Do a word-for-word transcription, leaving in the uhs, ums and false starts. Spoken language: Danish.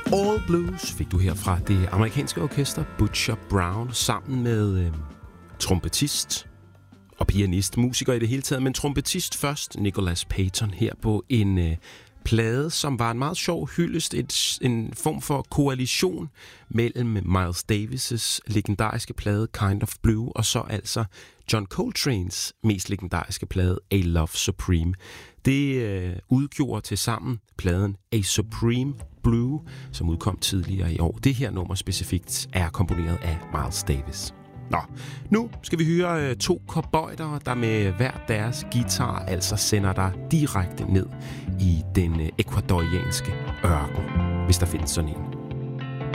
All Blues fik du her fra det amerikanske orkester Butcher Brown sammen med øh, trompetist og pianist, musiker i det hele taget, men trompetist først, Nicholas Payton, her på en øh, plade, som var en meget sjov hyldest, et, en form for koalition mellem Miles Davis' legendariske plade Kind of Blue, og så altså John Coltranes mest legendariske plade A Love Supreme. Det øh, udgjorde til sammen pladen A Supreme Blue, som udkom tidligere i år. Det her nummer specifikt er komponeret af Miles Davis. Nå, nu skal vi høre øh, to cowboyder, der med hver deres guitar altså sender dig direkte ned i den øh, ecuadorianske ørken, hvis der findes sådan en.